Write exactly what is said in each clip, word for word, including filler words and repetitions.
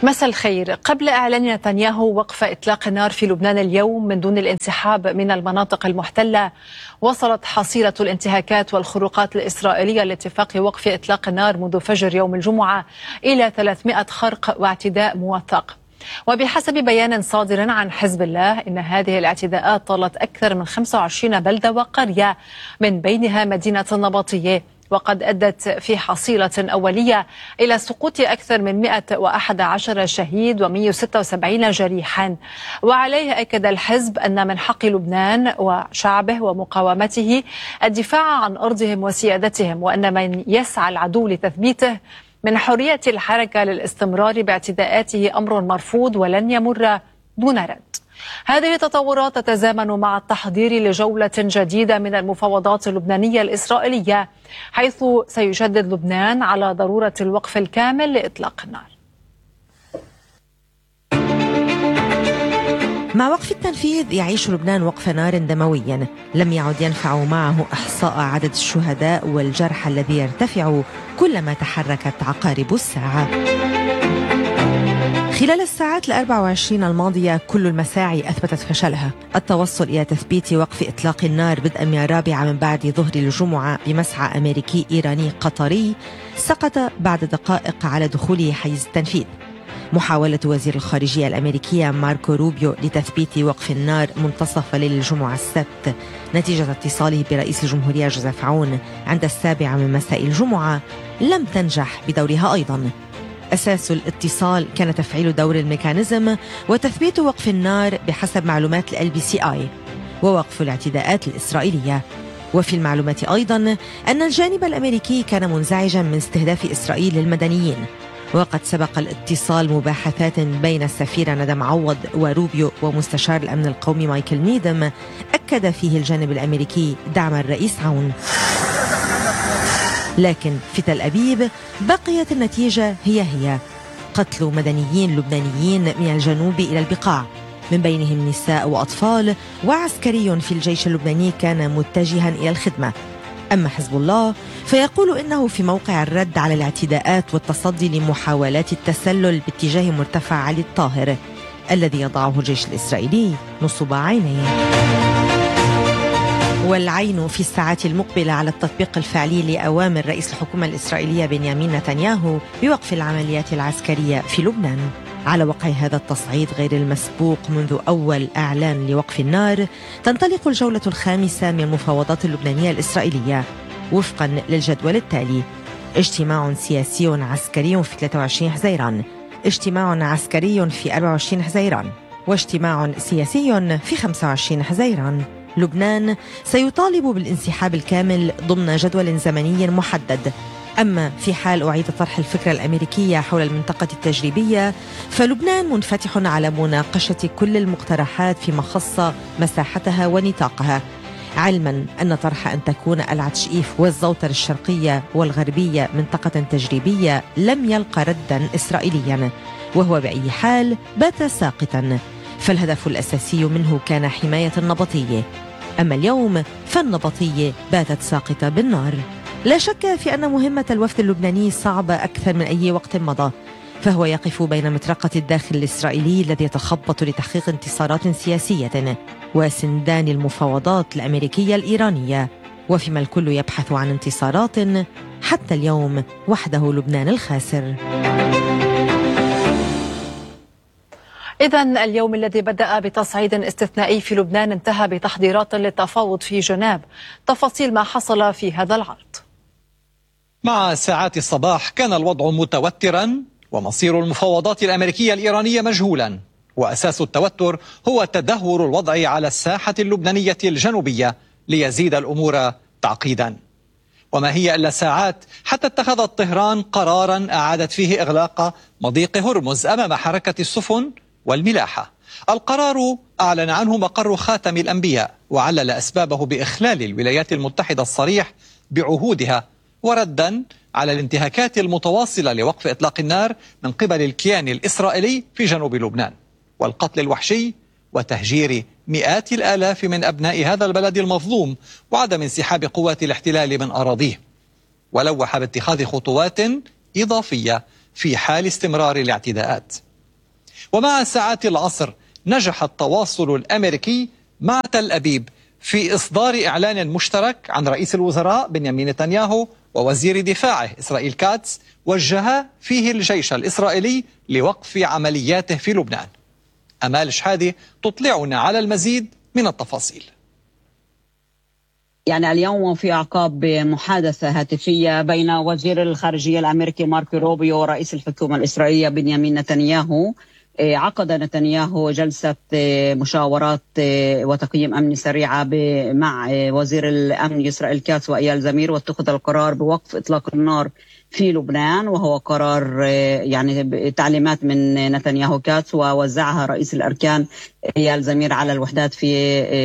مساء الخير. قبل إعلان نتنياهو وقف إطلاق النار في لبنان اليوم من دون الانسحاب من المناطق المحتلة، وصلت حصيلة الانتهاكات والخروقات الإسرائيلية لاتفاق وقف إطلاق النار منذ فجر يوم الجمعة إلى ثلاثمائة خرق واعتداء موثق. وبحسب بيان صادر عن حزب الله إن هذه الاعتداءات طالت أكثر من خمسة وعشرين بلدة وقرية من بينها مدينة النبطية، وقد أدت في حصيلة أولية إلى سقوط أكثر من مئة وأحد عشر شهيد ومئة وستة وسبعين جريحا. وعليه أكد الحزب أن من حق لبنان وشعبه ومقاومته الدفاع عن أرضهم وسيادتهم، وأن من يسعى العدو لتثبيته من حرية الحركة للاستمرار باعتداءاته أمر مرفوض ولن يمر دون رد. هذه التطورات تتزامن مع التحضير لجولة جديدة من المفاوضات اللبنانية الإسرائيلية، حيث سيشدد لبنان على ضرورة الوقف الكامل لإطلاق النار. مع وقف التنفيذ يعيش لبنان وقف نار دمويا لم يعد ينفع معه إحصاء عدد الشهداء والجرحى الذي يرتفع كلما تحركت عقارب الساعة. خلال الساعات الأربع وعشرين الماضية كل المساعي أثبتت فشلها. التوصل إلى تثبيت وقف إطلاق النار بدءا من الرابعة من بعد ظهر الجمعة بمسعى أمريكي إيراني قطري سقط بعد دقائق على دخوله حيز التنفيذ. محاولة وزير الخارجية الأمريكية ماركو روبيو لتثبيت وقف النار منتصف ليل الجمعة السبت نتيجة اتصاله برئيس الجمهورية جوزيف عون عند السابعة من مساء الجمعة لم تنجح بدورها أيضا. أساس الاتصال كان تفعيل دور الميكانيزم وتثبيت وقف النار بحسب معلومات ال بي سي آي ووقف الاعتداءات الإسرائيلية. وفي المعلومات أيضا أن الجانب الأمريكي كان منزعجا من استهداف إسرائيل للمدنيين، وقد سبق الاتصال مباحثات بين السفيرة ندى معوض وروبيو ومستشار الأمن القومي مايكل نيدم أكد فيه الجانب الأمريكي دعم الرئيس عون. لكن في تل أبيب بقيت النتيجة هي هي قتل مدنيين لبنانيين من الجنوب إلى البقاع، من بينهم نساء وأطفال، وعسكري في الجيش اللبناني كان متجها إلى الخدمة. أما حزب الله فيقول إنه في موقع الرد على الاعتداءات والتصدي لمحاولات التسلل باتجاه مرتفع علي الطاهر الذي يضعه الجيش الإسرائيلي نصب عينيه. والعين في الساعات المقبلة على التطبيق الفعلي لأوامر رئيس الحكومة الإسرائيلية بنيامين نتنياهو بوقف العمليات العسكرية في لبنان. على وقع هذا التصعيد غير المسبوق منذ أول إعلان لوقف النار تنطلق الجولة الخامسة من المفاوضات اللبنانية الإسرائيلية وفقا للجدول التالي: اجتماع سياسي عسكري في ثلاثة وعشرين حزيران، اجتماع عسكري في أربعة وعشرين حزيران، واجتماع سياسي في خمسة وعشرين حزيران. لبنان سيطالب بالانسحاب الكامل ضمن جدول زمني محدد. أما في حال أعيد طرح الفكرة الأمريكية حول المنطقة التجريبية فلبنان منفتح على مناقشة كل المقترحات فيما خص مساحتها ونطاقها، علما أن طرح أن تكون العتشئيف والزوطر الشرقية والغربية منطقة تجريبية لم يلقى ردا إسرائيليا، وهو بأي حال بات ساقطا، فالهدف الأساسي منه كان حماية النبطية. أما اليوم فالنبطية باتت ساقطة بالنار. لا شك في أن مهمة الوفد اللبناني صعبة أكثر من أي وقت مضى، فهو يقف بين مطرقة الداخل الإسرائيلي الذي يتخبط لتحقيق انتصارات سياسية وسندان المفاوضات الأمريكية الإيرانية، وفيما الكل يبحث عن انتصارات حتى اليوم وحده لبنان الخاسر. إذن اليوم الذي بدأ بتصعيد استثنائي في لبنان انتهى بتحضيرات للتفاوض في جنيف. تفاصيل ما حصل في هذا العرض. مع ساعات الصباح كان الوضع متوترا ومصير المفاوضات الأمريكية الإيرانية مجهولا، وأساس التوتر هو تدهور الوضع على الساحة اللبنانية الجنوبية ليزيد الأمور تعقيدا. وما هي إلا ساعات حتى اتخذت طهران قرارا أعادت فيه إغلاق مضيق هرمز أمام حركة السفن والملاحة. القرار أعلن عنه مقر خاتم الأنبياء، وعلل أسبابه بإخلال الولايات المتحدة الصريح بعهودها، وردا على الانتهاكات المتواصلة لوقف إطلاق النار من قبل الكيان الإسرائيلي في جنوب لبنان، والقتل الوحشي وتهجير مئات الآلاف من أبناء هذا البلد المظلوم، وعدم انسحاب قوات الاحتلال من أراضيه. ولوح باتخاذ خطوات إضافية في حال استمرار الاعتداءات. ومع ساعات العصر نجح التواصل الأمريكي مع تل أبيب في إصدار إعلان مشترك عن رئيس الوزراء بنيامين نتنياهو ووزير دفاعه إسرائيل كاتس وجه فيه الجيش الإسرائيلي لوقف عملياته في لبنان. أمال شحادي تطلعنا على المزيد من التفاصيل. يعني اليوم في أعقاب محادثة هاتفية بين وزير الخارجية الأمريكي ماركو روبيو ورئيس الحكومة الإسرائيلية بنيامين نتنياهو، عقد نتنياهو جلسة مشاورات وتقييم أمني سريعة مع وزير الأمن إسرائيل كاتس وإيال زمير، واتخذ القرار بوقف إطلاق النار في لبنان، وهو قرار يعني تعليمات من نتنياهو كاتس ووزعها رئيس الأركان إيال زمير على الوحدات في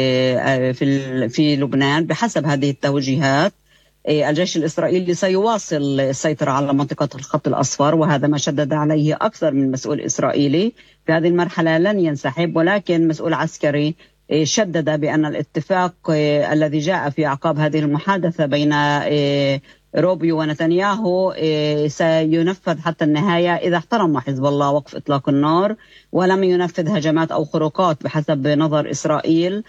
في في لبنان. بحسب هذه التوجيهات الجيش الإسرائيلي سيواصل السيطرة على منطقة الخط الأصفر، وهذا ما شدد عليه أكثر من مسؤول إسرائيلي. في هذه المرحلة لن ينسحب، ولكن مسؤول عسكري شدد بأن الاتفاق الذي جاء في أعقاب هذه المحادثة بين روبيو ونتنياهو سينفذ حتى النهاية إذا احترم حزب الله وقف إطلاق النار ولم ينفذ هجمات أو خروقات بحسب نظر إسرائيل.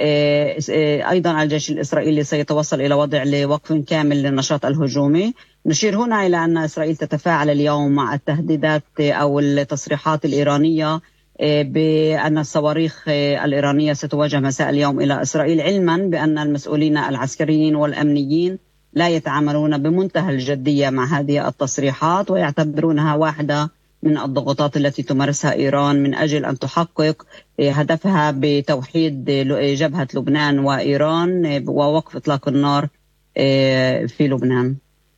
أيضا الجيش الإسرائيلي سيتوصل إلى وضع لوقف كامل للنشاط الهجومي. نشير هنا إلى أن إسرائيل تتفاعل اليوم مع التهديدات أو التصريحات الإيرانية بأن الصواريخ الإيرانية ستواجه مساء اليوم إلى إسرائيل، علما بأن المسؤولين العسكريين والأمنيين لا يتعاملون بمنتهى الجدية مع هذه التصريحات، ويعتبرونها واحدة من الضغوطات التي تمارسها إيران من أجل أن تحقق هدفها بتوحيد جبهة لبنان وإيران ووقف إطلاق النار في لبنان.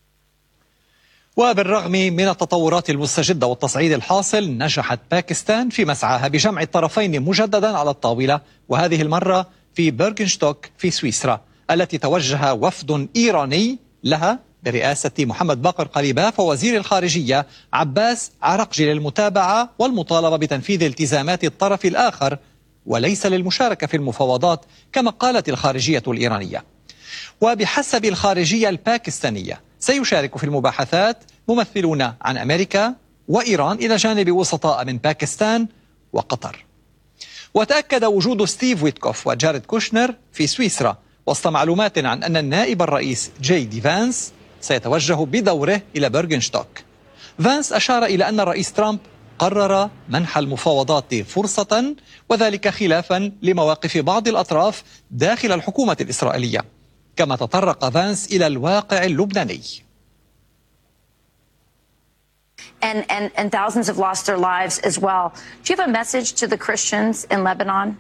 وبالرغم من التطورات المستجدة والتصعيد الحاصل، نجحت باكستان في مسعاها بجمع الطرفين مجددا على الطاولة، وهذه المرة في بيرغنشتوك في سويسرا، التي توجه وفد إيراني لها برئاسة محمد باقر قليباف ووزير الخارجية عباس عرقجي للمتابعة والمطالبة بتنفيذ التزامات الطرف الآخر وليس للمشاركة في المفاوضات كما قالت الخارجية الإيرانية. وبحسب الخارجية الباكستانية سيشارك في المباحثات ممثلون عن أمريكا وإيران إلى جانب وسطاء من باكستان وقطر. وتأكد وجود ستيف ويتكوف وجاريد كوشنر في سويسرا وسط معلومات عن أن النائب الرئيس جي دي فانس سيتوجه بدوره إلى بيرغنشتوك. فانس أشار إلى أن الرئيس ترامب قرر منح المفاوضات فرصة، وذلك خلافا لمواقف بعض الأطراف داخل الحكومة الإسرائيلية. كما تطرق فانس إلى الواقع اللبناني. And, and, and thousands have lost their lives as well. Do you have a message to the Christians in Lebanon?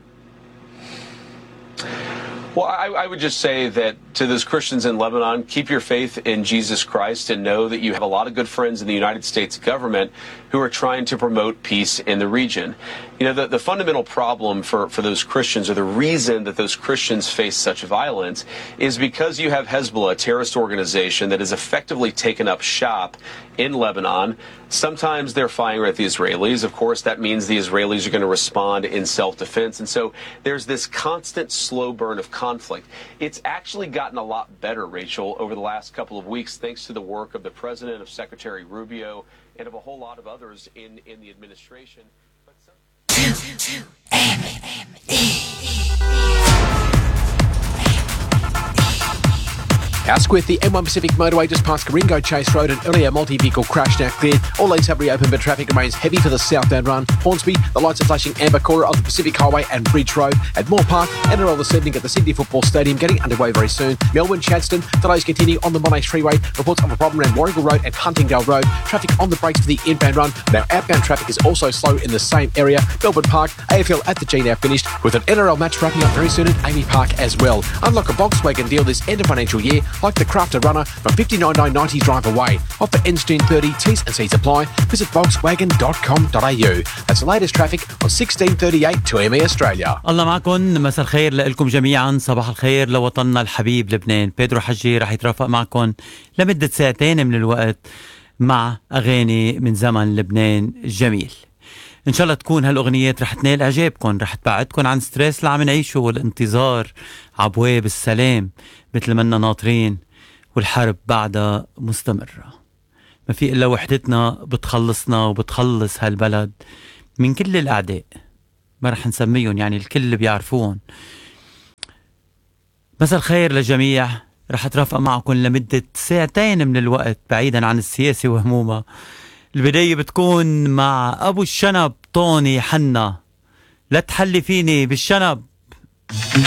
Well, I, I would just say that to those Christians in Lebanon, keep your faith in Jesus Christ and know that you have a lot of good friends in the United States government who are trying to promote peace in the region. You know, the, the fundamental problem for, for those Christians, or the reason that those Christians face such violence, is because you have Hezbollah, a terrorist organization that has effectively taken up shop in Lebanon. Sometimes they're firing at the Israelis. Of course, that means the Israelis are going to respond in self-defense. And so there's this constant slow burn of conflict. It's actually gotten a lot better, Rachel, over the last couple of weeks, thanks to the work of the President, of Secretary Rubio, and of a whole lot of others in, in the administration. But some... Ask with the M one Pacific motorway just past Coringo Chase Road, an earlier multi-vehicle crash now cleared. All lanes have reopened, but traffic remains heavy for the southbound run. Hornsby, the lights are flashing amber. Cora of the Pacific Highway and Bridge Road. At Moore Park, N R L this evening at the Sydney Football Stadium, getting underway very soon. Melbourne, Chadstone, delays continue on the Monash Freeway. Reports of a problem around Warragul Road and Huntingdale Road. Traffic on the brakes for the inbound run. Now outbound traffic is also slow in the same area. Melbourne Park, A F L at the G now finished, with an N R L match wrapping up very soon at Amy Park as well. Unlock a Volkswagen deal this end of financial year, like the Crafter Runner from fifty-nine thousand nine hundred ninety drive away. Offer ends June thirtieth, T's and C's apply. Visit volkswagen dot com dot a u. That's the latest traffic on sixteen thirty-eight to M E Australia. الله معكم، مساء الخير لكم جميعا، صباح الخير لوطننا الحبيب لبنان. بيدرو حجي رح يترافق معكم لمدة ساعتين من الوقت مع أغاني من زمن لبنان الجميل. إن شاء الله تكون هالأغنيات رح تنال إعجابكم، رح تبعدكم عن ستريس اللي عم نعيشه والانتظار عبواب السلام مثل ما لنا ناطرين، والحرب بعدها مستمرة. ما في إلا وحدتنا بتخلصنا وبتخلص هالبلد من كل الأعداء، ما رح نسميهم يعني الكل بيعرفوهم. مساء الخير للجميع، رح أترافق معكم لمدة ساعتين من الوقت بعيدا عن السياسة وهمومها. البداية بتكون مع أبو الشنب طوني حنا، لا تحلي فيني بالشنب.